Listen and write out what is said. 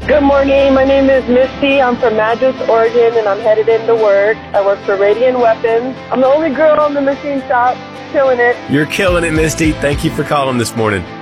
Good morning. My name is Misty. I'm from Madras, Oregon, and I'm headed into work. I work for Radiant Weapons. I'm the only girl in the machine shop, killing it. You're killing it, Misty. Thank you for calling this morning.